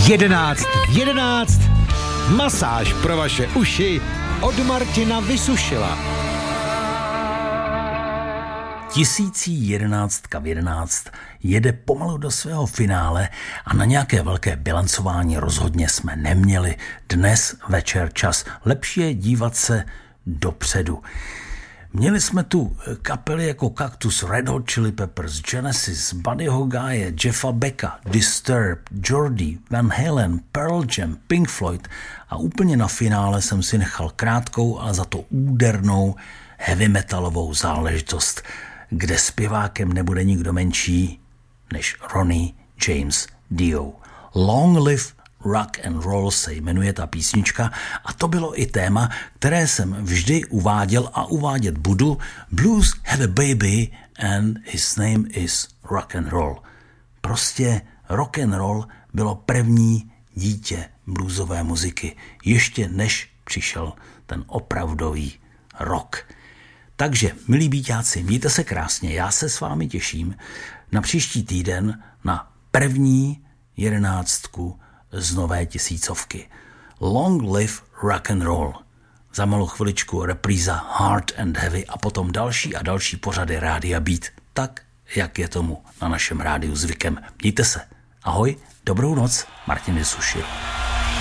11. Masáž pro vaše uši od Martina Vysušila. 1011 v 11 jede pomalu do svého finále a na nějaké velké bilancování rozhodně jsme neměli dnes večer čas. Lepší je dívat se dopředu. Měli jsme tu kapely jako Cactus, Red Hot Chili Peppers, Genesis, Buddyho Guye, Jeffa Becka, Disturbed, Geordie, Van Halen, Pearl Jam, Pink Floyd a úplně na finále jsem si nechal krátkou, ale za to údernou heavy metalovou záležitost, kde zpěvákem nebude nikdo menší než Ronnie James Dio. Long Live Rock and Roll se jmenuje ta písnička a to bylo i téma, které jsem vždy uváděl a uvádět budu. Blues had a baby and his name is rock and roll. Prostě rock and roll bylo první dítě bluesové muziky, ještě než přišel ten opravdový rock. Takže, milí býťáci, mějte se krásně, já se s vámi těším na příští týden na první 11 z nové 1000. Long live rock and roll. Za malou chviličku repríza Hard and Heavy a potom další a další pořady Rádia Beat, tak, jak je tomu na našem rádiu zvykem. Mějte se. Ahoj, dobrou noc, Martin Vysušil.